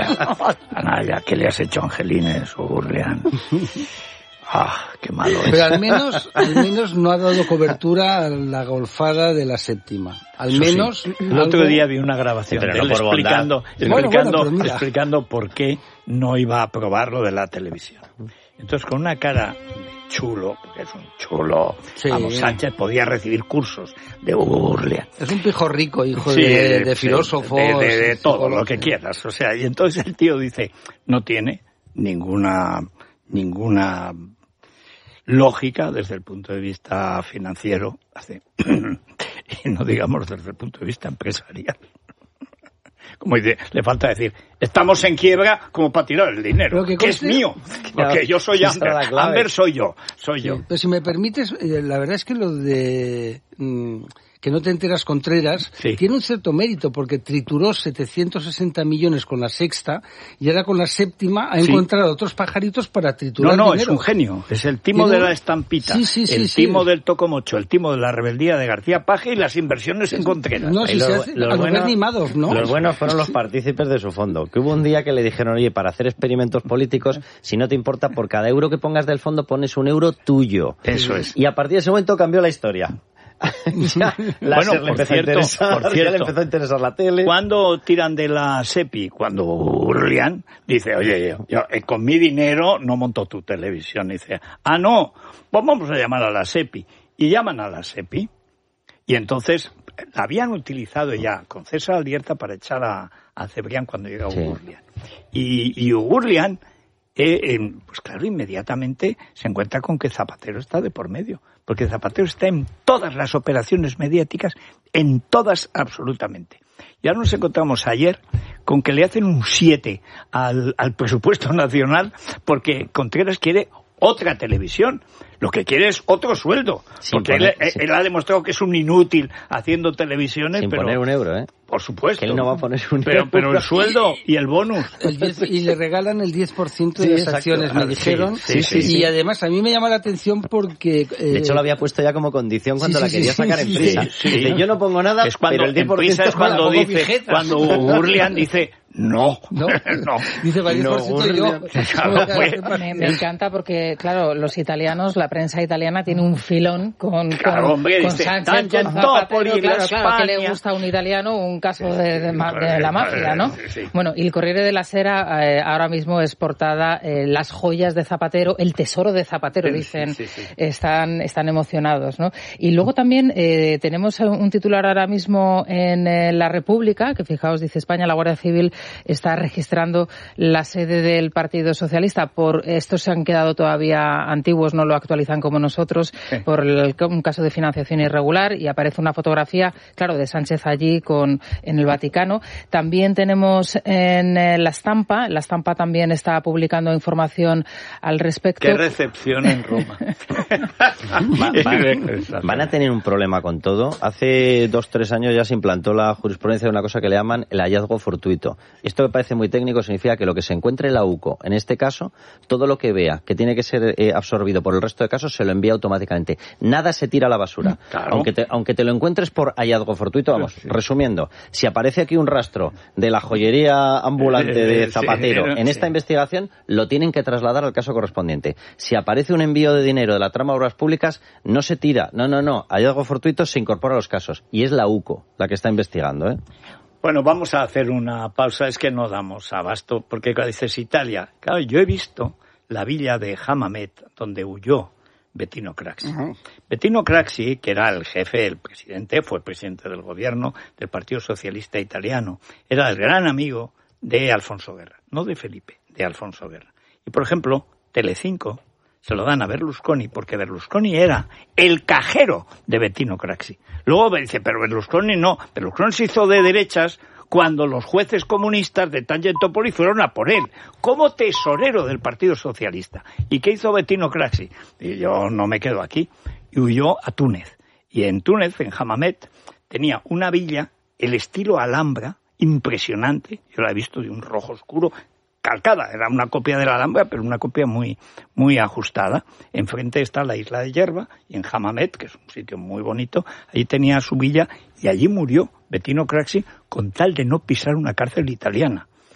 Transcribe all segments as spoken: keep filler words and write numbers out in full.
Anaya, ¿qué le has hecho a Angelines o Urlián? Ah, qué malo es. Pero al menos, al menos no ha dado cobertura a la golfada de la séptima. Al Eso menos. Sí. El otro día vi una grabación sí, de él no explicando, bueno, explicando, bueno, explicando por qué no iba a aprobar lo de la televisión. Entonces, con una cara chulo, porque es un chulo, sí. Vamos, Sánchez podía recibir cursos de Urlián. Es un pijo rico, hijo sí, de, de sí, filósofos. De, de, de todo, lo que quieras. O sea, y entonces el tío dice, no tiene ninguna, ninguna lógica desde el punto de vista financiero, hace, y no digamos desde el punto de vista empresarial. Como dice, le falta decir, estamos en quiebra como para tirar el dinero, que, que es mío, porque claro, yo soy Amber, Amber soy yo, soy sí, yo. Pero si me permites, eh, la verdad es que lo de... Mmm, que no te enteras Contreras, sí. tiene un cierto mérito, porque trituró setecientos sesenta millones con la sexta, y ahora con la séptima ha sí. encontrado otros pajaritos para triturar No, no, dinero. es un genio. Es el timo de la estampita, sí, sí, sí, el sí, timo sí. del Tocomocho, el timo de la rebeldía de García Paje y las inversiones en Contreras. No, si lo, se hace, los a buenos, animados, ¿no? Los buenos fueron los partícipes de su fondo, que hubo un día que le dijeron, oye, para hacer experimentos políticos, si no te importa, por cada euro que pongas del fondo pones un euro tuyo. Eso es. Y a partir de ese momento cambió la historia. ya, bueno, por le cierto, por cierto, ya le empezó a interesar la tele. Cuando tiran de la SEPI, cuando Urlián dice, oye, yo, yo eh, con mi dinero no monto tu televisión, dice, ah, no, pues vamos a llamar a la SEPI. Y llaman a la SEPI, y entonces la habían utilizado ya con César Alierta para echar a, a Cebrián cuando llega sí. Urlián. Y, y Urlián, eh, eh, pues claro, inmediatamente se encuentra con que Zapatero está de por medio. Porque Zapatero está en todas las operaciones mediáticas, en todas absolutamente. Ya nos encontramos ayer con que le hacen un siete al, al presupuesto nacional porque Contreras quiere otra televisión. Lo que quiere es otro sueldo. Sin porque poner, él, sí. él ha demostrado que es un inútil haciendo televisiones. Sin pero, poner un euro, ¿eh? Por supuesto. Que él no va a poner un pero, euro. Pero el sueldo y el bonus. El diez, y le regalan el diez por ciento de sí, las exacto. acciones, me dijeron. Sí, sí, y sí. además a mí me llama la atención porque... Eh, de hecho lo había puesto ya como condición cuando sí, la sí, quería sí, sacar sí, en prisa. Sí, sí. Dice, yo no pongo nada, es cuando, pero el diez por ciento es cuando dice, vijetas. cuando Urlián dice... No, no, no. Dice diez por ciento no, yo. Claro, pues, me, me encanta porque, claro, los italianos, la prensa italiana tiene un filón con, claro, con, hombre, con dice, Sánchez, con Zapatero, claro, claro, que le España. gusta a un italiano un caso de, de, de, de la mafia, ¿no? Sí, sí. Bueno, y el Corriere della Sera eh, ahora mismo es portada eh, las joyas de Zapatero, el tesoro de Zapatero, dicen, sí, sí, sí. están están emocionados, ¿no? Y luego también eh, tenemos un titular ahora mismo en eh, La República, que fijaos, dice España, la Guardia Civil está registrando la sede del Partido Socialista. Por estos se han quedado todavía antiguos, no lo actualizan como nosotros, sí. por el, un caso de financiación irregular, y aparece una fotografía, claro, de Sánchez allí con en el Vaticano. También tenemos en eh, La Stampa, La Stampa también está publicando información al respecto. Qué recepción en Roma. Va, van, van a tener un problema con todo. Hace dos, tres años ya se implantó la jurisprudencia de una cosa que le llaman el hallazgo fortuito. Esto me parece muy técnico, significa que lo que se encuentre en la U C O, en este caso, todo lo que vea que tiene que ser eh, absorbido por el resto de casos, se lo envía automáticamente. Nada se tira a la basura. Claro. Aunque te, aunque te lo encuentres por hallazgo fortuito, vamos, sí, sí. resumiendo, si aparece aquí un rastro de la joyería ambulante de Zapatero sí, en esta sí. investigación, lo tienen que trasladar al caso correspondiente. Si aparece un envío de dinero de la trama de obras públicas, no se tira. No, no, no. Hallazgo fortuito se incorpora a los casos. Y es la U C O la que está investigando, ¿eh? Bueno, vamos a hacer una pausa. Es que no damos abasto, porque cuando dices Italia, claro, yo he visto la villa de Hammamet, donde huyó Bettino Craxi. Uh-huh. Bettino Craxi, que era el jefe, el presidente, fue presidente del gobierno del Partido Socialista Italiano, era el gran amigo de Alfonso Guerra, no de Felipe, de Alfonso Guerra. Y, por ejemplo, Telecinco se lo dan a Berlusconi, porque Berlusconi era el cajero de Bettino Craxi. Luego me dice, pero Berlusconi no, Berlusconi se hizo de derechas cuando los jueces comunistas de Tangentopoli fueron a por él, como tesorero del Partido Socialista. ¿Y qué hizo Bettino Craxi? Y yo no me quedo aquí. Y huyó a Túnez. Y en Túnez, en Hammamet, tenía una villa, el estilo Alhambra, impresionante. Yo la he visto de un rojo oscuro, calcada, era una copia de la Alhambra, pero una copia muy muy ajustada. Enfrente está la isla de Yerba, y en Hammamet, que es un sitio muy bonito, ahí tenía su villa, y allí murió Bettino Craxi con tal de no pisar una cárcel italiana.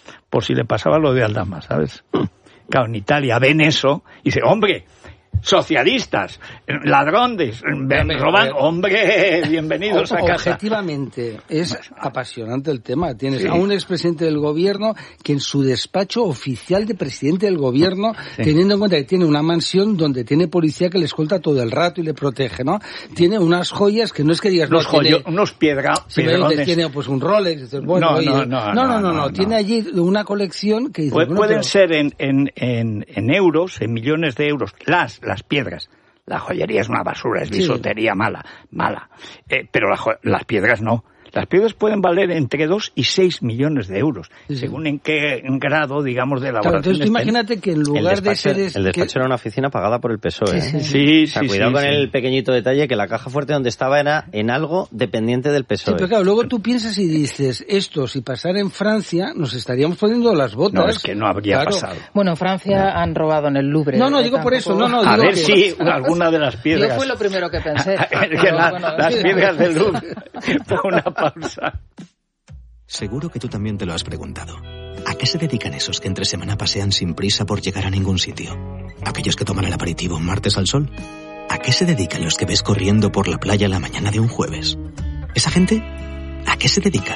por si le pasaba lo de Aldama, ¿sabes? Claro, en Italia ven eso y dicen, hombre, socialistas, ladrones, roban, hombre, bienvenidos a casa. Objetivamente, es apasionante el tema. Tienes sí. a un expresidente del gobierno que en su despacho oficial de presidente del gobierno, sí. teniendo en cuenta que tiene una mansión donde tiene policía que le escolta todo el rato y le protege, ¿no? Tiene unas joyas que no es que digas... Unos, no, joyo, tiene, unos piedra, si piedrones. Tiene pues un Rolex. Dices, bueno, no, oye, no, no, no, no, no, no, no, tiene no. allí una colección que... Dices, Pu- bueno, pueden pero... ser en, en, en, en euros, en millones de euros, las, las piedras. La joyería es una basura, es bisutería sí. mala, mala. Eh, pero la jo- las piedras no. Las piedras pueden valer entre dos y seis millones de euros, sí, sí. según en qué grado, digamos, de elaboración. Claro, entonces tú imagínate que en lugar de ser... Es el despacho que... era una oficina pagada por el P S O E. Sí, ¿eh? sí, sí. O sea, sí cuidado sí, con sí. el pequeñito detalle que la caja fuerte donde estaba era en algo dependiente del P S O E. Sí, pero claro, luego tú piensas y dices, esto, si pasara en Francia, nos estaríamos poniendo las botas. No, es que no habría claro. pasado. Bueno, en Francia no. han robado en el Louvre. No, no, digo por eso, no, no. A digo ver que... si alguna de las piedras... Yo fue lo primero que pensé. que la, bueno, las sí, piedras del Louvre. Por una pausa. Seguro que tú también te lo has preguntado. ¿A qué se dedican esos que entre semana pasean sin prisa por llegar a ningún sitio? ¿Aquellos que toman el aperitivo un martes al sol? ¿A qué se dedican los que ves corriendo por la playa la mañana de un jueves? ¿Esa gente? ¿A qué se dedica?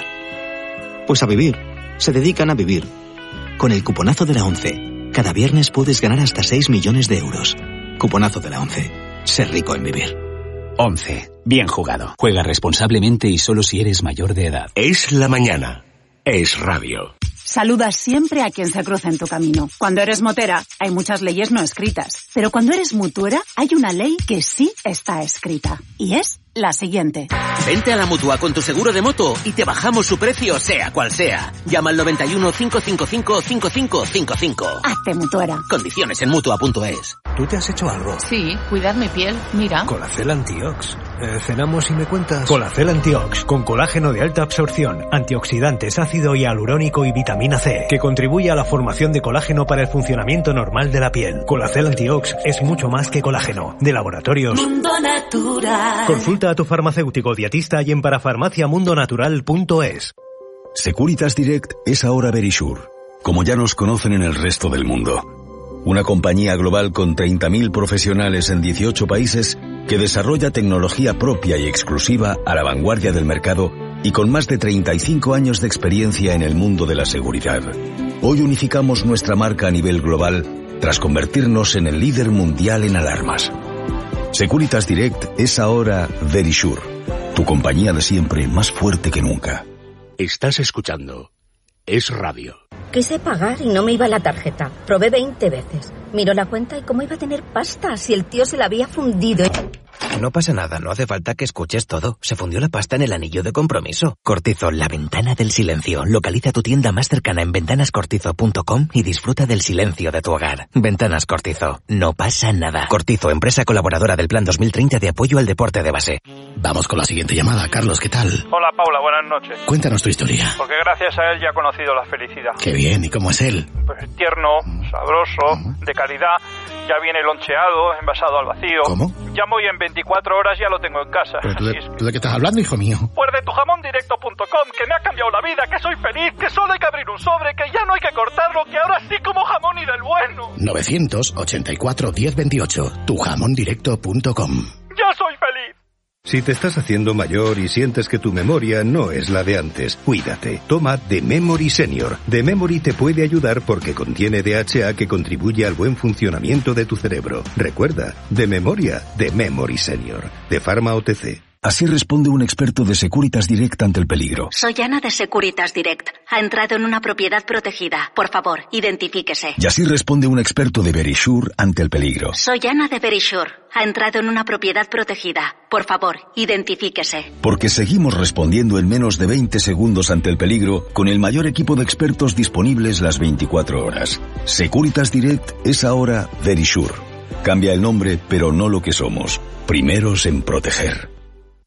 Pues a vivir. Se dedican a vivir. Con el cuponazo de la ONCE, cada viernes puedes ganar hasta seis millones de euros. Cuponazo de la ONCE. Ser rico en vivir. once. Bien jugado. Juega responsablemente y solo si eres mayor de edad. Es la mañana. Es radio. Saluda siempre a quien se cruza en tu camino. Cuando eres motera, hay muchas leyes no escritas. Pero cuando eres mutuera, hay una ley que sí está escrita. Y es la siguiente. Vente a la Mutua con tu seguro de moto y te bajamos su precio sea cual sea. Llama al noventa y uno, cinco cinco cinco, cinco cinco cinco cinco. Hazte mutuera. Condiciones en Mutua punto es. ¿Tú te has hecho algo? Sí, cuidar mi piel. Mira. Colacel Antiox. Eh, cenamos y me cuentas. Colacel Antiox, con colágeno de alta absorción, antioxidantes, ácido hialurónico y vitamina C, que contribuye a la formación de colágeno para el funcionamiento normal de la piel. Colacel Antiox es mucho más que colágeno. De Laboratorios Mundo Natural. Consulta a tu farmacéutico dietista y en parafarmaciamundonatural punto es. Securitas Direct es ahora Verisure, como ya nos conocen en el resto del mundo. Una compañía global con treinta mil profesionales en dieciocho países que desarrolla tecnología propia y exclusiva a la vanguardia del mercado y con más de treinta y cinco años de experiencia en el mundo de la seguridad. Hoy unificamos nuestra marca a nivel global tras convertirnos en el líder mundial en alarmas. Securitas Direct es ahora Verisure, tu compañía de siempre más fuerte que nunca. Estás escuchando Es Radio. Quise pagar y no me iba la tarjeta. Probé veinte veces. Miró la cuenta y cómo iba a tener pasta si el tío se la había fundido. No pasa nada, no hace falta que escuches todo. Se fundió la pasta en el anillo de compromiso. Cortizo, la ventana del silencio. Localiza tu tienda más cercana en ventanas cortizo punto com y disfruta del silencio de tu hogar. Ventanas Cortizo. No pasa nada. Cortizo, empresa colaboradora del Plan dos mil treinta de apoyo al deporte de base. Vamos con la siguiente llamada. Carlos, ¿qué tal? Hola, Paula, buenas noches. Cuéntanos tu historia. Porque gracias a él ya he conocido la felicidad. Qué bien, ¿y cómo es él? Pues tierno, sabroso, de calidad. Ya viene loncheado, envasado al vacío. ¿Cómo? Llamo y en veinticuatro horas ya lo tengo en casa. ¿Pero tú de, es que... ¿tú de qué estás hablando, hijo mío? Pues de tu jamón directo punto com, que me ha cambiado la vida, que soy feliz, que solo hay que abrir un sobre, que ya no hay que cortarlo, que ahora sí como jamón y del bueno. novecientos ochenta y cuatro, diez veintiocho, tu jamón directo punto com. ¡Ya soy feliz! Si te estás haciendo mayor y sientes que tu memoria no es la de antes, cuídate. Toma The Memory Senior. The Memory te puede ayudar porque contiene D H A que contribuye al buen funcionamiento de tu cerebro. Recuerda, de memoria, The Memory Senior. De Pharma O T C. Así responde un experto de Securitas Direct ante el peligro. Soy Ana de Securitas Direct. Ha entrado en una propiedad protegida. Por favor, identifíquese. Y así responde un experto de Verisure ante el peligro. Soy Ana de Verisure. Ha entrado en una propiedad protegida. Por favor, identifíquese. Porque seguimos respondiendo en menos de veinte segundos ante el peligro con el mayor equipo de expertos disponibles las veinticuatro horas. Securitas Direct es ahora Verisure. Cambia el nombre, pero no lo que somos. Primeros en proteger.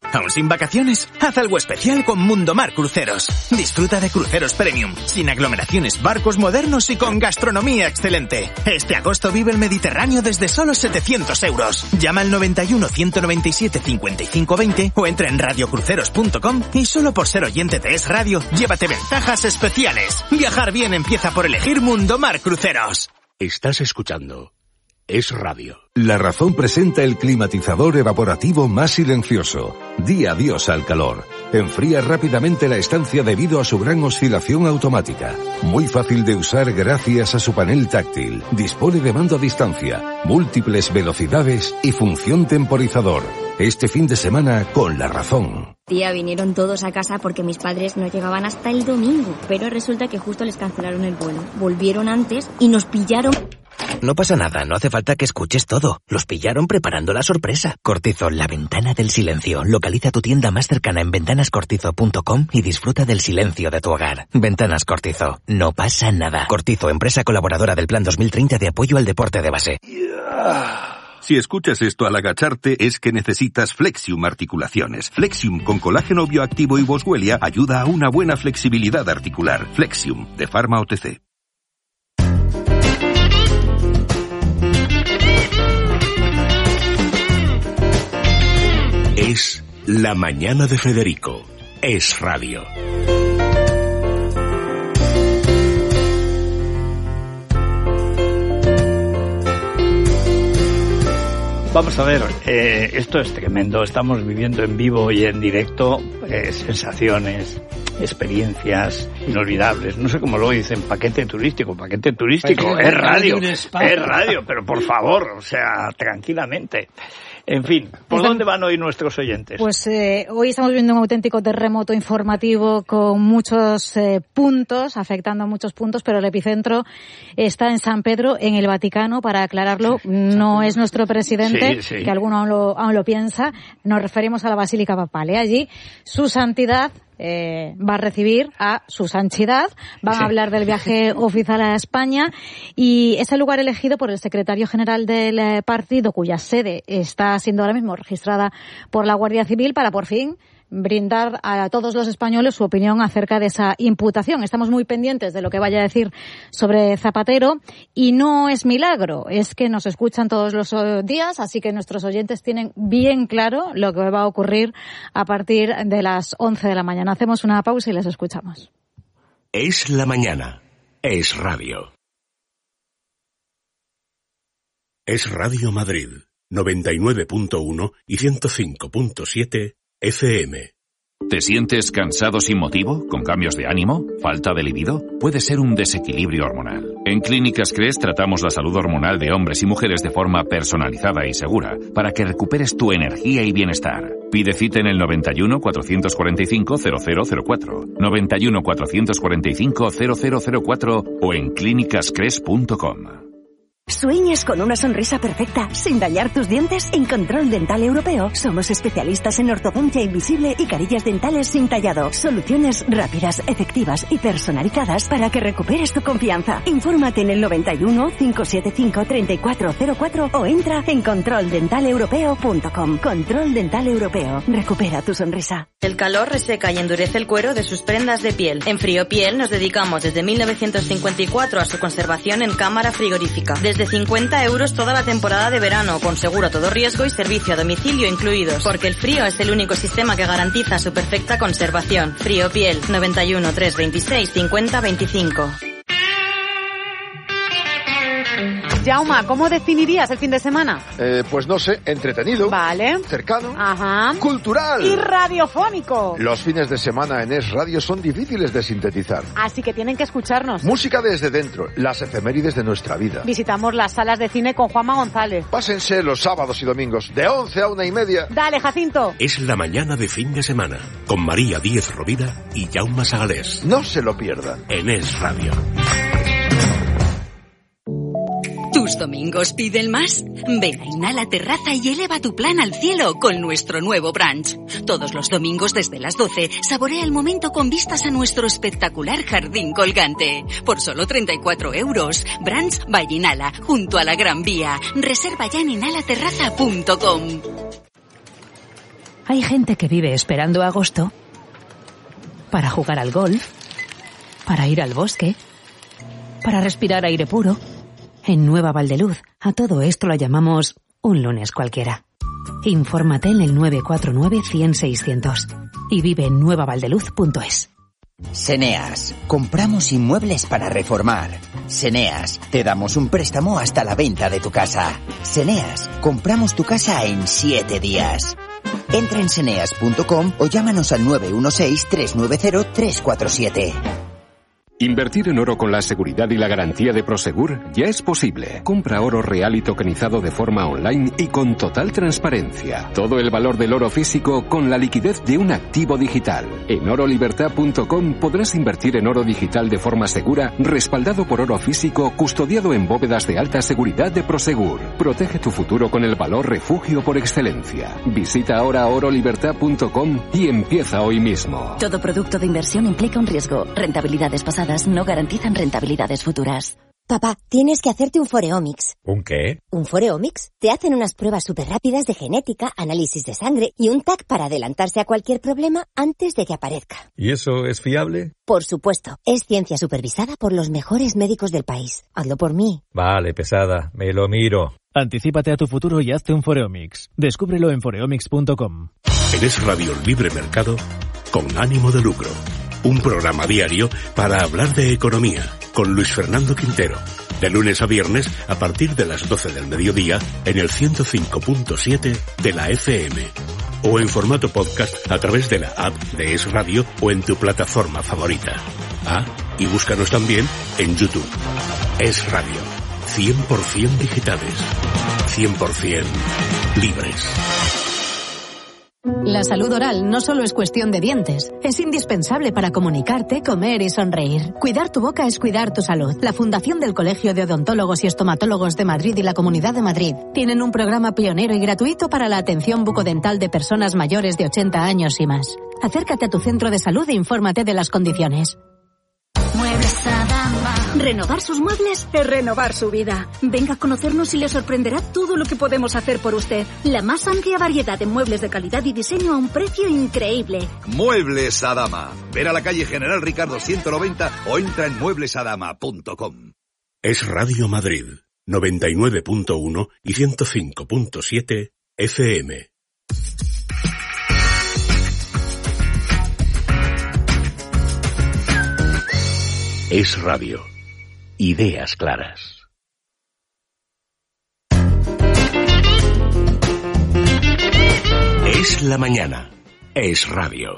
¿Aún sin vacaciones? Haz algo especial con Mundomar Cruceros. Disfruta de cruceros premium, sin aglomeraciones, barcos modernos y con gastronomía excelente. Este agosto vive el Mediterráneo desde solo setecientos euros. Llama al noventa y uno, ciento noventa y siete, cincuenta y cinco veinte o entra en radio cruceros punto com y solo por ser oyente de Es Radio, llévate ventajas especiales. Viajar bien empieza por elegir Mundomar Cruceros. Estás escuchando Es Radio. La Razón presenta el climatizador evaporativo más silencioso. Di adiós al calor. Enfría rápidamente la estancia debido a su gran oscilación automática. Muy fácil de usar gracias a su panel táctil. Dispone de mando a distancia, múltiples velocidades y función temporizador. Este fin de semana con La Razón. Tía, vinieron todos a casa porque mis padres no llegaban hasta el domingo. Pero resulta que justo les cancelaron el vuelo. Volvieron antes y nos pillaron... No pasa nada, no hace falta que escuches todo. Los pillaron preparando la sorpresa. Cortizo, la ventana del silencio. Localiza tu tienda más cercana en ventanas cortizo punto com y disfruta del silencio de tu hogar. Ventanas Cortizo, no pasa nada. Cortizo, empresa colaboradora del Plan dos mil treinta de apoyo al deporte de base. Si escuchas esto al agacharte es que necesitas Flexium Articulaciones. Flexium con colágeno bioactivo y boswellia ayuda a una buena flexibilidad articular. Flexium, de Pharma O T C. Es La Mañana de Federico. Es Radio. Vamos a ver, eh, esto es tremendo. Estamos viviendo en vivo y en directo eh, sensaciones, experiencias inolvidables. No sé cómo lo dicen, paquete turístico, paquete turístico, paquete es radio, es radio, radio, pero por favor, o sea, tranquilamente. En fin, ¿por dónde van hoy nuestros oyentes? Pues eh, hoy estamos viendo un auténtico terremoto informativo con muchos eh, puntos, afectando a muchos puntos, pero el epicentro está en San Pedro, en el Vaticano, para aclararlo. Sí, no es nuestro presidente, sí, sí. que alguno aún lo, aún lo piensa. Nos referimos a la Basílica Papal. ¿eh? Allí, su santidad Eh, va a recibir a su santidad, van sí. a hablar del viaje oficial a España y es el lugar elegido por el secretario general del eh, partido, cuya sede está siendo ahora mismo registrada por la Guardia Civil, para por fin brindar a todos los españoles su opinión acerca de esa imputación. Estamos muy pendientes de lo que vaya a decir sobre Zapatero y no es milagro, es que nos escuchan todos los días, así que nuestros oyentes tienen bien claro lo que va a ocurrir a partir de las once de la mañana. Hacemos una pausa y les escuchamos. Es la mañana. Es Radio. Es Radio Madrid, noventa y nueve punto uno y ciento cinco punto siete F M. ¿Te sientes cansado sin motivo? ¿Con cambios de ánimo? ¿Falta de libido? Puede ser un desequilibrio hormonal. En Clínicas Cres tratamos la salud hormonal de hombres y mujeres de forma personalizada y segura para que recuperes tu energía y bienestar. Pide cita en el noventa y uno, cuatrocientos cuarenta y cinco, cero cero cero cuatro, noventa y uno, cuatrocientos cuarenta y cinco, cero cero cero cuatro o en clínicas cres punto com. ¿Sueñas con una sonrisa perfecta sin dañar tus dientes? En Control Dental Europeo somos especialistas en ortodoncia invisible y carillas dentales sin tallado. Soluciones rápidas, efectivas y personalizadas para que recuperes tu confianza. Infórmate en el noventa y uno, cinco siete cinco, treinta y cuatro cero cuatro o entra en control dental europeo punto com. Control Dental Europeo. Recupera tu sonrisa. El calor reseca y endurece el cuero de sus prendas de piel. En Friopiel nos dedicamos desde mil novecientos cincuenta y cuatro a su conservación en cámara frigorífica. Desde de cincuenta euros toda la temporada de verano, con seguro a todo riesgo y servicio a domicilio incluidos, porque el frío es el único sistema que garantiza su perfecta conservación. Friopiel, noventa y uno, trescientos veintiséis, cincuenta veinticinco. Jauma, ¿cómo definirías el fin de semana? Eh, pues no sé, entretenido. Vale. Cercano. Ajá. Cultural. Y radiofónico. Los fines de semana en Es Radio son difíciles de sintetizar. Así que tienen que escucharnos. Música desde dentro, las efemérides de nuestra vida. Visitamos las salas de cine con Juanma González. Pásense los sábados y domingos, de once a una y media. Dale, Jacinto. Es la mañana de fin de semana, con María Díez Rovira y Jaume Sagalés. No se lo pierdan. En Es Radio. ¿Tus domingos piden más? Ven a Inhala Terraza y eleva tu plan al cielo con nuestro nuevo brunch. Todos los domingos desde las doce, saborea el momento con vistas a nuestro espectacular jardín colgante. Por solo treinta y cuatro euros. Brunch by Inhala, junto a la Gran Vía. Reserva ya en inhala terraza punto com. Hay gente que vive esperando agosto para jugar al golf, para ir al bosque, para respirar aire puro. En Nueva Valdeluz, a todo esto lo llamamos un lunes cualquiera. Infórmate en el nueve cuatro nueve, cien, seiscientos y vive en nueva valdeluz punto es. Seneas, compramos inmuebles para reformar. Seneas, te damos un préstamo hasta la venta de tu casa. Seneas, compramos tu casa en siete días. Entra en seneas punto com o llámanos al nueve uno seis, tres nueve cero, tres cuatro siete. Invertir en oro con la seguridad y la garantía de Prosegur ya es posible. Compra oro real y tokenizado de forma online y con total transparencia. Todo el valor del oro físico con la liquidez de un activo digital. En oro libertad punto com podrás invertir en oro digital de forma segura, respaldado por oro físico, custodiado en bóvedas de alta seguridad de Prosegur. Protege tu futuro con el valor refugio por excelencia. Visita ahora oro libertad punto com y empieza hoy mismo. Todo producto de inversión implica un riesgo. Rentabilidades pasadas no garantizan rentabilidades futuras. Papá, tienes que hacerte un Foreomics. ¿Un qué? ¿Un Foreomics? Te hacen unas pruebas súper rápidas de genética, análisis de sangre y un T A C para adelantarse a cualquier problema antes de que aparezca. ¿Y eso es fiable? Por supuesto. Es ciencia supervisada por los mejores médicos del país. Hazlo por mí. Vale, pesada. Me lo miro. Anticípate a tu futuro y hazte un Foreomics. Descúbrelo en foreomics punto com. En Es Radio Libre Mercado, con ánimo de lucro. Un programa diario para hablar de economía, con Luis Fernando Quintero, de lunes a viernes a partir de las doce del mediodía en el ciento cinco punto siete de la F M, o en formato podcast a través de la app de Es Radio o en tu plataforma favorita. Ah, y búscanos también en YouTube. Es Radio, cien por ciento digitales, cien por ciento libres. La salud oral no solo es cuestión de dientes, es indispensable para comunicarte, comer y sonreír. Cuidar tu boca es cuidar tu salud. La Fundación del Colegio de Odontólogos y Estomatólogos de Madrid y la Comunidad de Madrid tienen un programa pionero y gratuito para la atención bucodental de personas mayores de ochenta años y más. Acércate a tu centro de salud e infórmate de las condiciones. Muebles Adama. Renovar sus muebles es renovar su vida. Venga a conocernos y le sorprenderá todo lo que podemos hacer por usted. La más amplia variedad de muebles de calidad y diseño a un precio increíble. Muebles Adama. Ver a la calle General Ricardo ciento noventa o entra en muebles adama punto com. Es Radio Madrid, noventa y nueve punto uno y ciento cinco punto siete F M. Es Radio. Ideas claras. Es la mañana. Es Radio.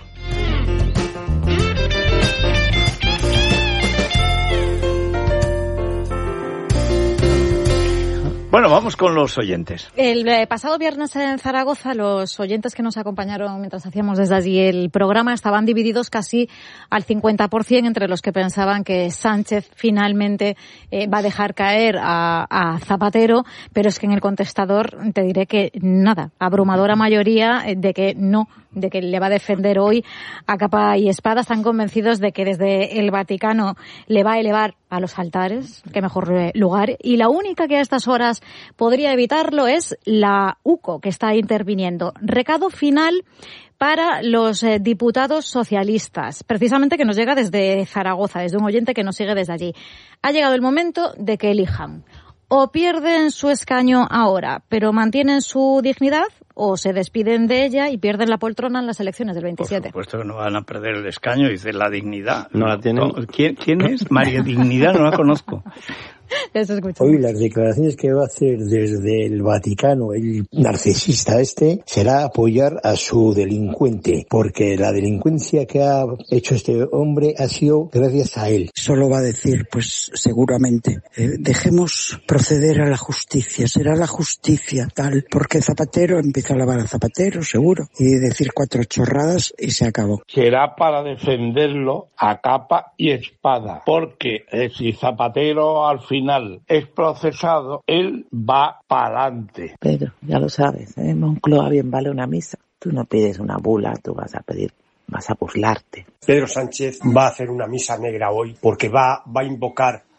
Bueno, vamos con los oyentes. El eh, pasado viernes en Zaragoza, los oyentes que nos acompañaron mientras hacíamos desde allí el programa estaban divididos casi al cincuenta por ciento entre los que pensaban que Sánchez finalmente eh, va a dejar caer a, a Zapatero, pero es que en el contestador te diré que nada, abrumadora mayoría de que no, de que le va a defender hoy a capa y espada. Están convencidos de que desde el Vaticano le va a elevar a los altares, qué mejor lugar, y la única que a estas horas podría evitarlo es la U C O, que está interviniendo. Recado final para los eh, diputados socialistas, precisamente que nos llega desde Zaragoza, desde un oyente que nos sigue desde allí. Ha llegado el momento de que elijan. O pierden su escaño ahora, pero mantienen su dignidad, o se despiden de ella y pierden la poltrona en las elecciones del veintisiete. Por supuesto que no van a perder el escaño, dice la dignidad. ¿No la tienen? ¿Quién, quién es? María Dignidad, no la conozco. Hoy las declaraciones que va a hacer desde el Vaticano el narcisista este será apoyar a su delincuente, porque la delincuencia que ha hecho este hombre ha sido gracias a él. Solo va a decir, pues seguramente, eh, dejemos proceder a la justicia, será la justicia tal, porque Zapatero empieza a lavar a Zapatero, seguro, y decir cuatro chorradas y se acabó. Será para defenderlo a capa y espada, porque eh, si Zapatero al final es procesado, él va para adelante. Pedro, ya lo sabes, ¿eh? Moncloa bien vale una misa. Tú no pides una bula, tú vas a pedir, vas a burlarte. Pedro Sánchez va a hacer una misa negra hoy porque va, va a invocar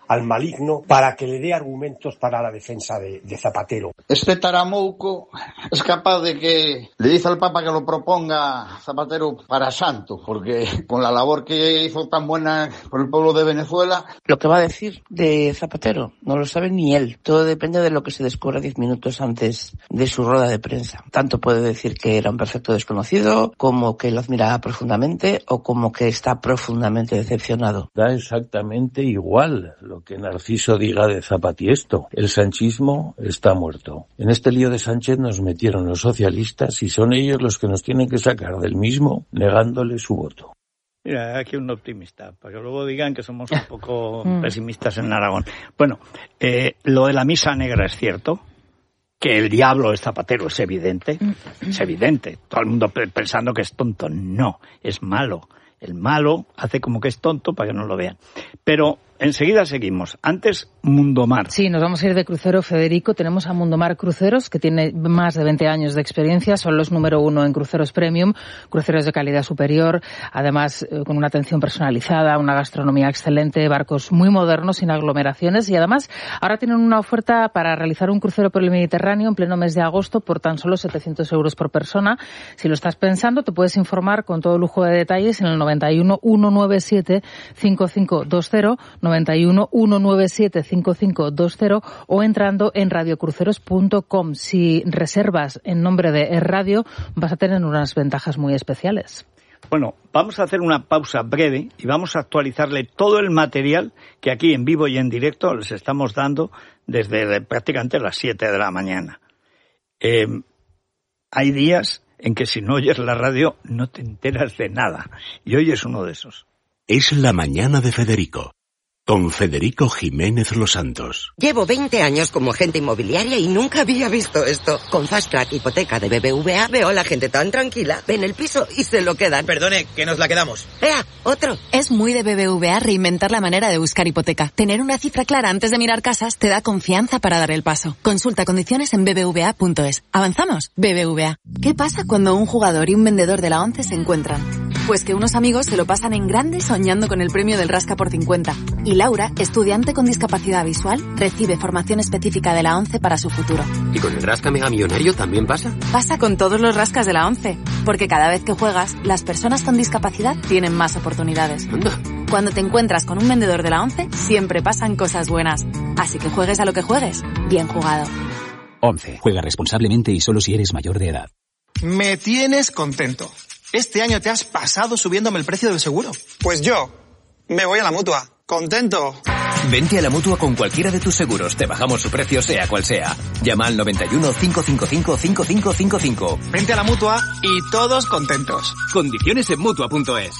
al maligno para que le dé argumentos para la defensa de, de Zapatero. Este taramouco es capaz de que le dice al Papa que lo proponga Zapatero para santo, porque con la labor que hizo tan buena por el pueblo de Venezuela... Lo que va a decir de Zapatero no lo sabe ni él. Todo depende de lo que se descubra diez minutos antes de su rueda de prensa. Tanto puede decir que era un perfecto desconocido, como que lo admiraba profundamente, o como que está profundamente decepcionado. Da exactamente igual lo que Narciso diga de Zapatiesto. El sanchismo está muerto. En este lío de Sánchez nos metieron los socialistas y son ellos los que nos tienen que sacar del mismo, negándole su voto. Mira, aquí un optimista, para que luego digan que somos un poco pesimistas en Aragón. Bueno, eh, lo de la misa negra es cierto, que el diablo es Zapatero, es evidente, es evidente. Todo el mundo pensando que es tonto. No, es malo. El malo hace como que es tonto para que no lo vean. Pero enseguida seguimos. Antes, Mundomar. Sí, nos vamos a ir de crucero, Federico. Tenemos a Mundomar Cruceros, que tiene más de veinte años de experiencia. Son los número uno en cruceros premium, cruceros de calidad superior, además eh, con una atención personalizada, una gastronomía excelente, barcos muy modernos, sin aglomeraciones. Y además, ahora tienen una oferta para realizar un crucero por el Mediterráneo en pleno mes de agosto por tan solo setecientos euros por persona. Si lo estás pensando, te puedes informar con todo lujo de detalles en el noventa y uno, ciento noventa y siete, cincuenta y cinco veinte, noventa y uno, ciento noventa y siete, cincuenta y cinco veinte o entrando en radiocruceros punto com. Si reservas en nombre de Radio, vas a tener unas ventajas muy especiales. Bueno, vamos a hacer una pausa breve y vamos a actualizarle todo el material que aquí en vivo y en directo les estamos dando desde prácticamente las siete de la mañana. Eh, hay días en que si no oyes la radio no te enteras de nada. Y hoy es uno de esos. Es la mañana de Federico, con Federico Jiménez Los Santos. Llevo veinte años como agente inmobiliaria y nunca había visto esto. Con Fast Track Hipoteca de B B V A veo a la gente tan tranquila. Ven el piso y se lo quedan. Perdone, que nos la quedamos. ¡Ea! ¡Otro! Es muy de B B V A reinventar la manera de buscar hipoteca. Tener una cifra clara antes de mirar casas te da confianza para dar el paso. Consulta condiciones en b b v a punto es. ¿Avanzamos? B B V A. ¿Qué pasa cuando un jugador y un vendedor de la ONCE se encuentran? Pues que unos amigos se lo pasan en grande soñando con el premio del Rasca por cincuenta. Y Laura, estudiante con discapacidad visual, recibe formación específica de la ONCE para su futuro. ¿Y con el Rasca Mega Millonario también pasa? Pasa con todos los rascas de la ONCE, porque cada vez que juegas, las personas con discapacidad tienen más oportunidades. Anda. Cuando te encuentras con un vendedor de la ONCE, siempre pasan cosas buenas. Así que juegues a lo que juegues, bien jugado. ONCE. Juega responsablemente y solo si eres mayor de edad. Me tienes contento. Este año te has pasado subiéndome el precio del seguro. Pues yo me voy a la Mutua. ¡Contento! Vente a la Mutua con cualquiera de tus seguros. Te bajamos su precio sea cual sea. Llama al noventa y uno, cinco cinco cinco, cinco cinco cinco cinco. Vente a la Mutua y todos contentos. Condiciones en Mutua punto es.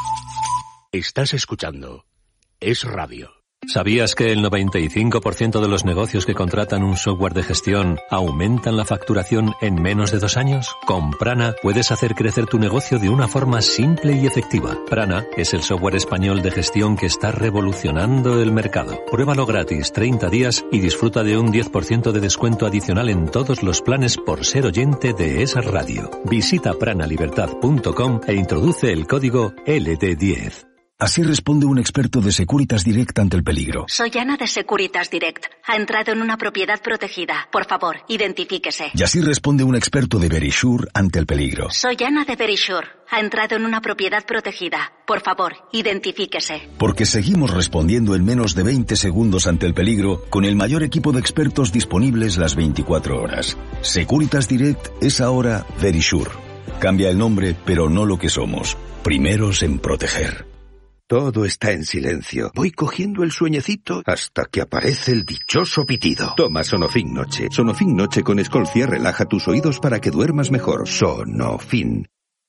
Estás escuchando Es Radio. ¿Sabías que el noventa y cinco por ciento de los negocios que contratan un software de gestión aumentan la facturación en menos de dos años? Con Prana puedes hacer crecer tu negocio de una forma simple y efectiva. Prana es el software español de gestión que está revolucionando el mercado. Pruébalo gratis treinta días y disfruta de un diez por ciento de descuento adicional en todos los planes por ser oyente de esa radio. Visita prana libertad punto com e introduce el código L D diez. Así responde un experto de Securitas Direct ante el peligro. Soy Ana de Securitas Direct. Ha entrado en una propiedad protegida. Por favor, identifíquese. Y así responde un experto de Verisure ante el peligro. Soy Ana de Verisure. Ha entrado en una propiedad protegida. Por favor, identifíquese. Porque seguimos respondiendo en menos de veinte segundos ante el peligro con el mayor equipo de expertos disponibles las veinticuatro horas. Securitas Direct es ahora Verisure. Cambia el nombre, pero no lo que somos. Primeros en proteger. Todo está en silencio. Voy cogiendo el sueñecito hasta que aparece el dichoso pitido. Toma Sonofin Noche. Sonofin Noche con Escolcia relaja tus oídos para que duermas mejor. Sonofin.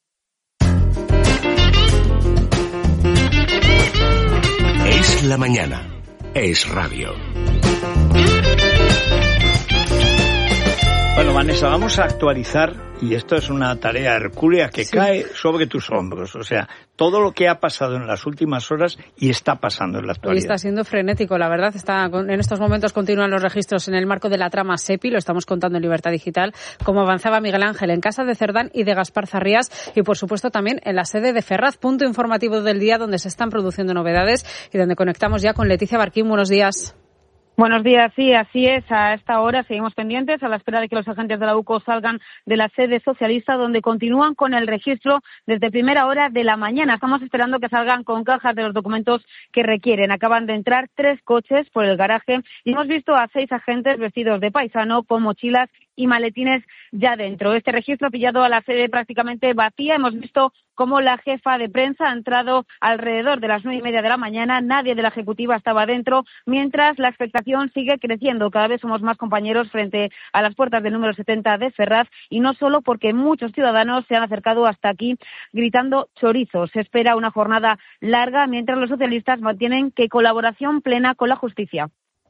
Es la mañana. Es Radio. Bueno, Vanessa, vamos a actualizar, y esto es una tarea hercúlea que sí. cae sobre tus hombros. O sea, todo lo que ha pasado en las últimas horas y está pasando en la actualidad. Hoy está siendo frenético, la verdad. Está en estos momentos continúan los registros en el marco de la trama SEPI, lo estamos contando en Libertad Digital, como avanzaba Miguel Ángel en casa de Cerdán y de Gaspar Zarrías, y por supuesto también en la sede de Ferraz, punto informativo del día donde se están produciendo novedades y donde conectamos ya con Leticia Barquín. Buenos días. Buenos días, sí, así es. A esta hora seguimos pendientes a la espera de que los agentes de la U C O salgan de la sede socialista, donde continúan con el registro desde primera hora de la mañana. Estamos esperando que salgan con cajas de los documentos que requieren. Acaban de entrar tres coches por el garaje y hemos visto a seis agentes vestidos de paisano con mochilas y maletines ya dentro. Este registro ha pillado a la sede prácticamente vacía. Hemos visto cómo la jefa de prensa ha entrado alrededor de las nueve y media de la mañana. Nadie de la ejecutiva estaba dentro, mientras la expectación sigue creciendo. Cada vez somos más compañeros frente a las puertas del número setenta de Ferraz, y no solo porque muchos ciudadanos se han acercado hasta aquí gritando chorizo. Se espera una jornada larga, mientras los socialistas mantienen que colaboración plena con la justicia.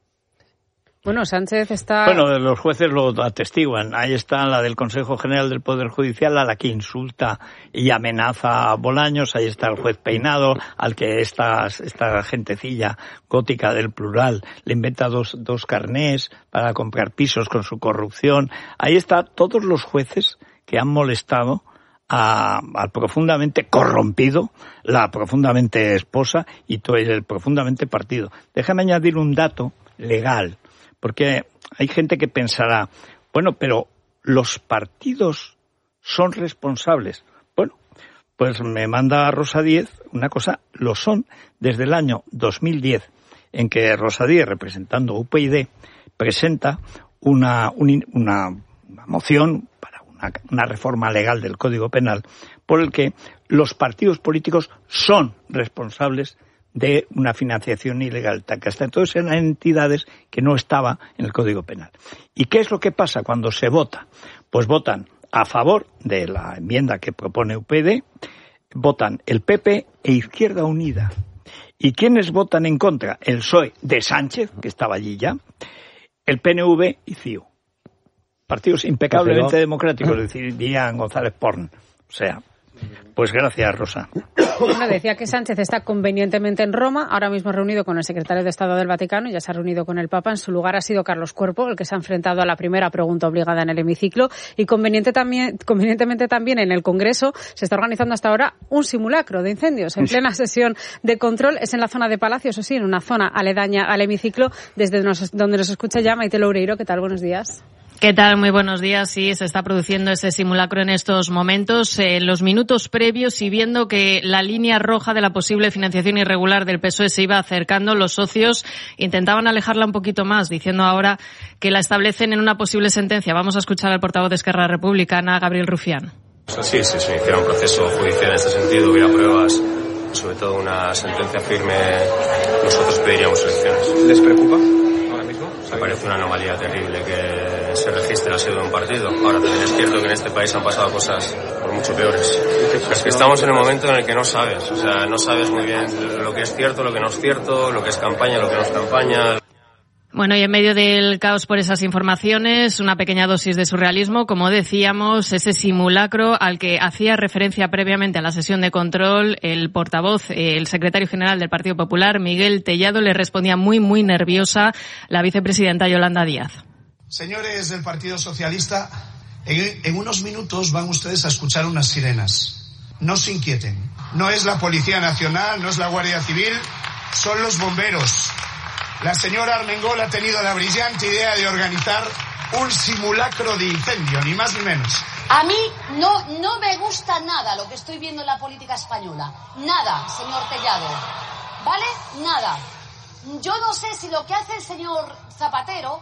Bueno, Sánchez está... Bueno, los jueces lo atestiguan. Ahí está la del Consejo General del Poder Judicial, a la que insulta y amenaza a Bolaños. Ahí está el juez Peinado, al que esta, esta gentecilla gótica del plural le inventa dos, dos carnés para comprar pisos con su corrupción. Ahí está todos los jueces que han molestado a, al profundamente corrompido, la profundamente esposa y todo el profundamente partido. Déjame añadir un dato legal. Porque hay gente que pensará, bueno, pero los partidos son responsables. Bueno, pues me manda Rosa Díez una cosa, lo son desde el año dos mil diez, en que Rosa Díez, representando U P y presenta una, una, una moción para una, una reforma legal del Código Penal, por el que los partidos políticos son responsables de una financiación ilegal, que hasta entonces eran entidades que no estaban en el Código Penal. ¿Y qué es lo que pasa cuando se vota? Pues votan a favor de la enmienda que propone U P y, votan el P P e Izquierda Unida. ¿Y quiénes votan en contra? El P S O E de Sánchez, que estaba allí ya, el P N V y C I U. Partidos impecablemente democráticos, dirían González Porn. O sea... Pues gracias, Rosa. Bueno, decía que Sánchez está convenientemente en Roma, ahora mismo reunido con el secretario de Estado del Vaticano, y ya se ha reunido con el Papa. En su lugar ha sido Carlos Cuerpo, el que se ha enfrentado a la primera pregunta obligada en el hemiciclo. Y conveniente también, convenientemente también en el Congreso se está organizando hasta ahora un simulacro de incendios en plena sesión de control. Es en la zona de Palacio, eso sí, en una zona aledaña al hemiciclo, desde donde nos escucha ya Maite Loureiro. ¿Qué tal? Buenos días. ¿Qué tal? Muy buenos días. Sí, se está produciendo ese simulacro en estos momentos. En eh, los minutos previos, y viendo que la línea roja de la posible financiación irregular del P S O E se iba acercando, los socios intentaban alejarla un poquito más, diciendo ahora que la establecen en una posible sentencia. Vamos a escuchar al portavoz de Esquerra Republicana, Gabriel Rufián. Sí, sí, sí. Hiciera un proceso judicial en este sentido, hubiera pruebas, sobre todo una sentencia firme, nosotros pediríamos elecciones. ¿Les preocupa ahora mismo? Me parece una anomalía terrible que se registre la sede de un partido. Ahora, también es cierto que en este país han pasado cosas por mucho peores. Es que estamos en el momento en el que no sabes, o sea, no sabes muy bien lo que es cierto, lo que no es cierto, lo que es campaña, lo que no es campaña. Bueno, y en medio del caos por esas informaciones, una pequeña dosis de surrealismo, como decíamos, ese simulacro al que hacía referencia previamente a la sesión de control el portavoz, el secretario general del Partido Popular, Miguel Tellado, le respondía muy, muy nerviosa la vicepresidenta Yolanda Díaz. Señores del Partido Socialista, en, en unos minutos van ustedes a escuchar unas sirenas. No se inquieten. No es la Policía Nacional, no es la Guardia Civil, son los bomberos. La señora Armengol ha tenido la brillante idea de organizar un simulacro de incendio, ni más ni menos. A mí no, no me gusta nada lo que estoy viendo en la política española. Nada, señor Tellado. ¿Vale? Nada. Yo no sé si lo que hace el señor Zapatero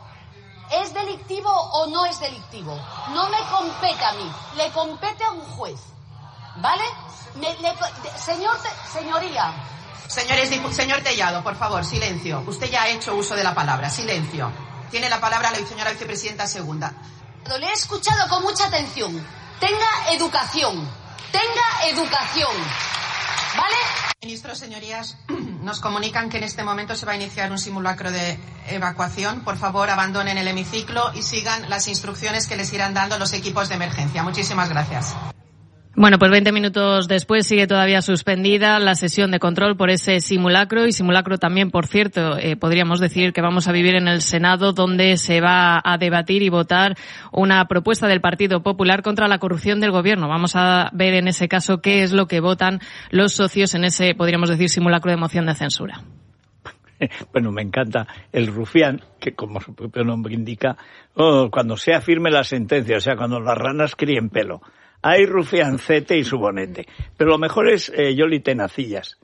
es delictivo o no es delictivo. No me compete a mí, le compete a un juez. ¿Vale? Me, le, señor, señoría... Señores, señor Tellado, por favor, silencio. Usted ya ha hecho uso de la palabra. Silencio. Tiene la palabra la señora vicepresidenta segunda. Le he escuchado con mucha atención. Tenga educación. Tenga educación. ¿Vale? Ministro, señorías, Nos comunican que en este momento se va a iniciar un simulacro de evacuación. Por favor, abandonen el hemiciclo y sigan las instrucciones que les irán dando los equipos de emergencia. Muchísimas gracias. Bueno, pues veinte minutos después sigue todavía suspendida la sesión de control por ese simulacro y simulacro también, por cierto, eh, podríamos decir que vamos a vivir en el Senado, donde se va a debatir y votar una propuesta del Partido Popular contra la corrupción del Gobierno. Vamos a ver en ese caso qué es lo que votan los socios en ese, podríamos decir, simulacro de moción de censura. Bueno, me encanta el rufián, que como su propio nombre indica, oh, cuando sea firme la sentencia, o sea, cuando las ranas críen pelo. Hay rufiancete y su bonete. Pero lo mejor es eh, Yoli Tenacillas.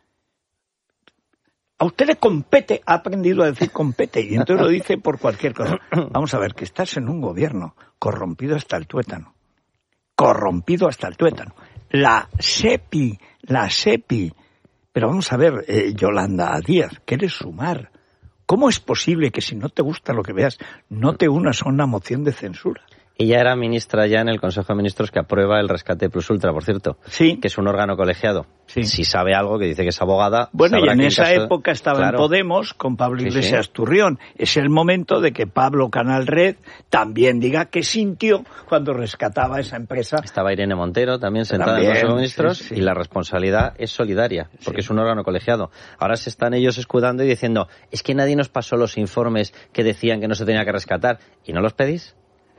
A usted le compete, ha aprendido a decir compete, y entonces lo dice por cualquier cosa. Vamos a ver, que estás en un gobierno corrompido hasta el tuétano. Corrompido hasta el tuétano. La SEPI, la SEPI. Pero vamos a ver, eh, Yolanda Díaz, ¿quieres sumar? ¿Cómo es posible que si no te gusta lo que veas, no te unas a una moción de censura? Ella era ministra ya en el Consejo de Ministros que aprueba el rescate plus ultra, por cierto. Sí. Que es un órgano colegiado. Sí. Si sabe algo, que dice que es abogada. Bueno, y en esa caso... época estaba claro. en Podemos con Pablo Iglesias sí, sí. Turrión. Es el momento de que Pablo Canal Red también diga qué sintió cuando rescataba esa empresa. Estaba Irene Montero también sentada también, en el Consejo de Ministros sí, sí. y la responsabilidad es solidaria, porque sí. es un órgano colegiado. Ahora se están ellos escudando y diciendo, es que nadie nos pasó los informes que decían que no se tenía que rescatar. ¿Y no los pedís?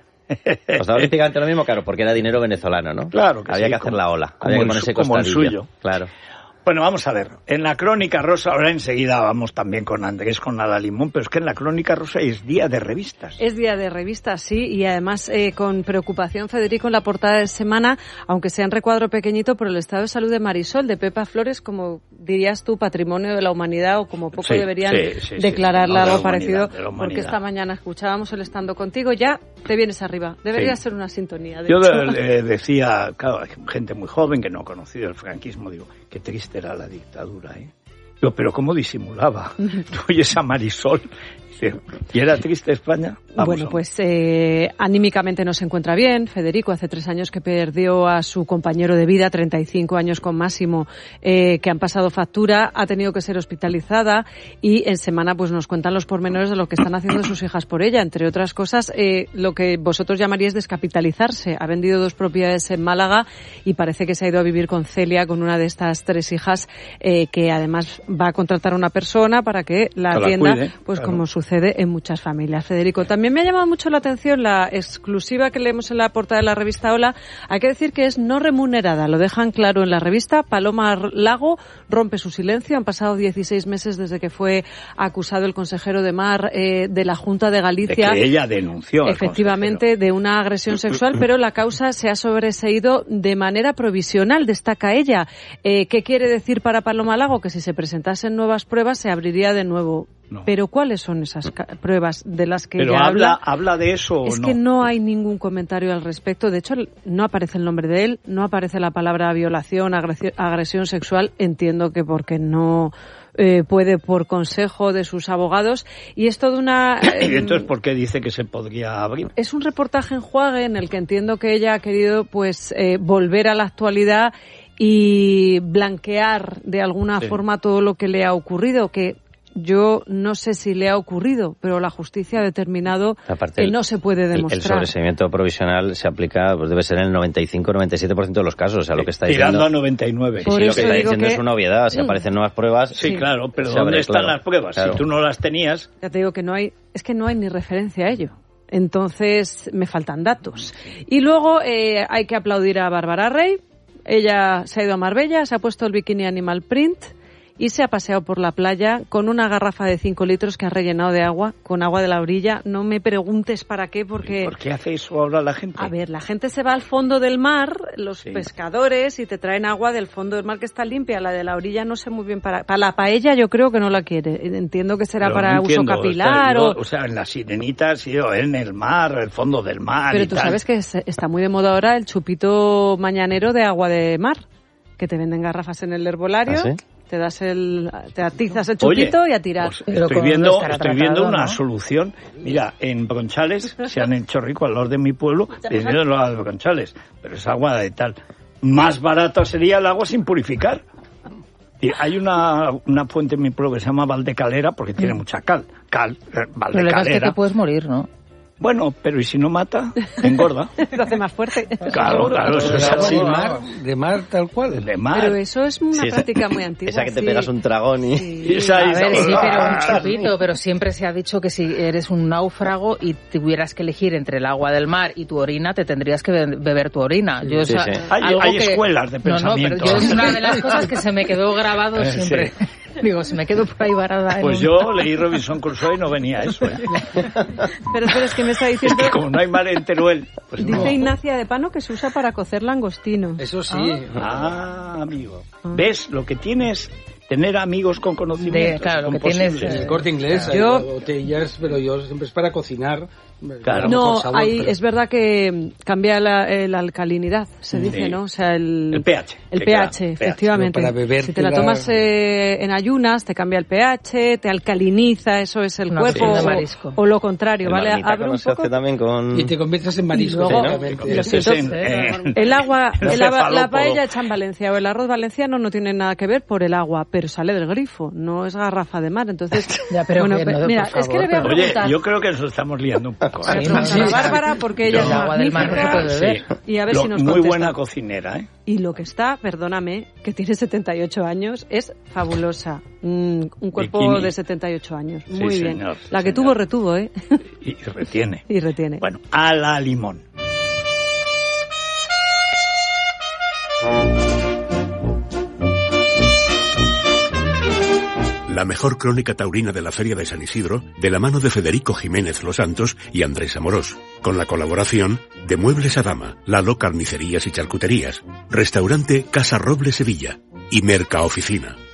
Os daba olímpicamente lo mismo, claro, porque era dinero venezolano, ¿no? Claro que Había sí, que hacer como, la ola, como había que el, ponerse como el suyo. Claro. Bueno, vamos a ver. En la Crónica Rosa, ahora enseguida vamos también con Andrés, con Ada Limón, pero es que en la Crónica Rosa es día de revistas. Es día de revistas, sí, y además eh, con preocupación, Federico, en la portada de semana, aunque sea en recuadro pequeñito, por el estado de salud de Marisol, de Pepa Flores, como dirías tú, patrimonio de la humanidad, o como poco sí, deberían sí, sí, declararle sí, sí, no, algo parecido, porque esta mañana escuchábamos el Estando Contigo, ya te vienes arriba. Debería sí. ser una sintonía. De Yo hecho. le decía, claro, gente muy joven que no ha conocido el franquismo, digo, qué triste era la dictadura. ¿Eh? Yo, pero ¿cómo disimulaba? Tú oyes a Marisol ¿y era triste España? Vamos, bueno, pues eh, anímicamente no se encuentra bien. Federico, hace tres años que perdió a su compañero de vida, treinta y cinco años con Máximo, eh, que han pasado factura, ha tenido que ser hospitalizada y en semana pues nos cuentan los pormenores de lo que están haciendo sus hijas por ella. Entre otras cosas, eh, lo que vosotros llamaríais descapitalizarse. Ha vendido dos propiedades en Málaga y parece que se ha ido a vivir con Celia, con una de estas tres hijas, eh, que además va a contratar a una persona para que la que atienda, la cuide, pues claro. como sucede en muchas familias. Federico, también me ha llamado mucho la atención la exclusiva que leemos en la portada de la revista Hola. Hay que decir que es no remunerada, lo dejan claro en la revista. Paloma Lago rompe su silencio. Han pasado dieciséis meses desde que fue acusado el consejero de Mar eh, de la Junta de Galicia. De que ella denunció. Efectivamente, de una agresión sexual, pero la causa se ha sobreseído de manera provisional, destaca ella. Eh, ¿Qué quiere decir para Paloma Lago? Que si se presentasen nuevas pruebas se abriría de nuevo. No. Pero ¿cuáles son esas ca- pruebas de las que Pero ella habla, habla? habla de eso o Es no. que no hay ningún comentario al respecto. De hecho, no aparece el nombre de él, no aparece la palabra violación, agresión, agresión sexual. Entiendo que porque no eh, puede por consejo de sus abogados. Y es toda una... Eh, ¿Y entonces por qué dice que se podría abrir? Es un reportaje en Enjuague en el que entiendo que ella ha querido pues eh, volver a la actualidad y blanquear de alguna Sí. forma todo lo que le ha ocurrido, que yo no sé si le ha ocurrido, pero la justicia ha determinado Aparte, que el, no se puede el, el demostrar. sobreseimiento provisional se aplica, pues debe ser en el noventa y cinco noventa y siete por ciento de los casos. O sea, lo que está Tirando diciendo, a noventa y nueve. Sí, sí, lo que está diciendo que... es una obviedad. Si Mm. aparecen nuevas pruebas... Sí, claro, pero se ¿dónde abre, están claro. las pruebas? Claro. Si tú no las tenías... Ya te digo que no hay, es que no hay ni referencia a ello. Entonces me faltan datos. Y luego eh, hay que aplaudir a Bárbara Rey. Ella se ha ido a Marbella, se ha puesto el bikini animal print y se ha paseado por la playa con una garrafa de cinco litros que ha rellenado de agua, con agua de la orilla. No me preguntes para qué, porque... ¿Por qué hace eso ahora la gente? A ver, la gente se va al fondo del mar, los Sí. pescadores, y te traen agua del fondo del mar que está limpia. La de la orilla no sé muy bien para... Para la paella yo creo que no la quiere. Entiendo que será Pero para no uso entiendo, capilar o... o... Sea, o sea, en las sirenitas, sí, o en el mar, el fondo del mar Pero y tú tal. sabes que se- está muy de moda ahora el chupito mañanero de agua de mar, que te venden garrafas en el herbolario, ¿Ah, sí? te das el, te atizas el chupito Oye, y a tirar. pues estoy viendo, estoy viendo una solución. Mira, en Bronchales se han hecho ricos al lado de mi pueblo vendiendo las Bronchales, pero es agua de tal. Más barato sería el agua sin purificar. Y hay una, una fuente en mi pueblo que se llama Valdecalera, porque tiene mucha cal. Cal, eh, Valdecalera. El problema es que te puedes morir, ¿no? Bueno, pero ¿y si no mata? Engorda. Lo hace más fuerte. Claro, claro, eso es así. De mar, de mar tal cual. De mar. Pero eso es una Sí, esa- práctica muy antigua. Esa que te sí. pegas un tragón y... Y esa- A ver, sí, pero un ¡Ah! chupito, pero siempre se ha dicho que si eres un náufrago y tuvieras que elegir entre el agua del mar y tu orina, te tendrías que be- beber tu orina. Yo, Sí, o sea, sí. Hay- algo hay que- escuelas de No, no, pero pensamiento. yo es una de las cosas que se me quedó grabado Eh, siempre. sí. Digo, si me quedo por ahí varada... en Pues un- yo leí Robinson Crusoe y no venía eso, ¿eh? Pero espera, es que me está Es diciendo... que como no hay mar en Teruel, pues no. Dice Ignacia de Pano que se usa para cocer langostino. Eso sí. Ah, amigo. ¿Ves? Lo que tienes tener amigos con conocimientos. De- claro, con lo que tienes, posibles. En el Corte Inglés hay Yo- botellas, pero yo siempre es para cocinar. Claro. No, con sabor, ahí pero- es verdad que cambia la, eh, la alcalinidad, se Sí. dice, ¿no? O sea, el, El pH, El que pH, queda efectivamente. Pero para bebértela- Si te la tomas eh, en ayunas, te cambia el pH, te alcaliniza, eso es el Una cuerpo, cocina de o, marisco. o lo contrario, El ¿vale? marmitaco Abre no un se poco... hace también con... Y te conviertes en marisco, luego- exactamente. Lo siento, en- en- El agua, en el agua- la cefalópodo. paella hecha en Valencia o el arroz valenciano no tiene nada que ver por el agua, pero sale del grifo, no es garrafa de mar, entonces... Ya, pero bueno, que no, pe- por mira, es que favor, le voy a pero- Oye, preguntar... yo creo que nos estamos liando un poco. Voy a ¿eh? preguntar a Bárbara porque ella Yo- es El agua del mar no se magnífica puede beber. y a ver Lo- si nos muy contesta. buena cocinera, ¿eh? Y lo que está, perdóname, que tiene setenta y ocho años, es fabulosa. Mm, un cuerpo Bikini. de setenta y ocho años. Sí, Muy bien. señor, sí, La que señor. tuvo, retuvo, ¿eh? Y retiene. y retiene. Bueno, a la limón. La mejor crónica taurina de la Feria de San Isidro, de la mano de Federico Jiménez Los Santos y Andrés Amorós, con la colaboración de Muebles Adama, Lalo Carnicerías y Charcuterías, Restaurante Casa Roble Sevilla y Merca Oficina.